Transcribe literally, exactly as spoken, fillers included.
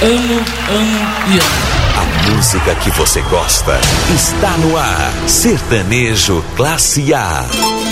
Amo, amo e amo. A música que você gosta está no ar. Sertanejo Classe A.